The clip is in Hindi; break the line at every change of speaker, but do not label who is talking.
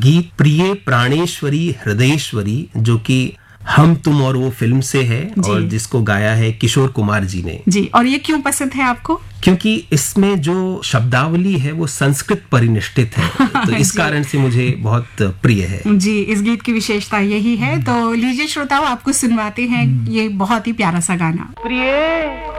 गीत प्रिय प्राणेश्वरी हृदयेश्वरी, जो कि हम तुम और वो फिल्म से है और जिसको गाया है किशोर कुमार जी ने।
जी, और ये क्यों पसंद है आपको?
क्योंकि इसमें जो शब्दावली है वो संस्कृत परिनिष्ठित है, तो इस कारण से मुझे बहुत प्रिय है।
जी, इस गीत की विशेषता यही है। तो लीजिए श्रोताओं, आपको सुनवाते हैं ये बहुत ही प्यारा सा गाना।
प्रिय